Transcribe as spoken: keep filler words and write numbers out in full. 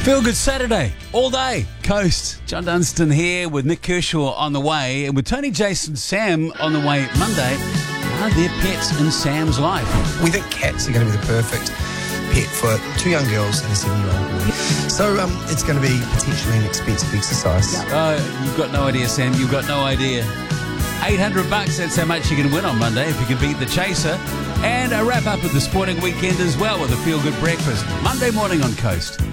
Feel Good Saturday, all day, Coast. John Dunstan here with Nick Kershaw on the way, and with Tony, Jason, Sam on the way Monday. Are there pets in Sam's life? We think cats are going to be the perfect pet for two young girls and a seven-year-old boy. So um, it's going to be potentially an expensive exercise. Oh, you've got no idea, Sam. You've got no idea. eight hundred bucks, that's how much you can win on Monday if you can beat the Chaser. And a wrap up of the sporting weekend as well with a Feel Good breakfast. Monday morning on Coast.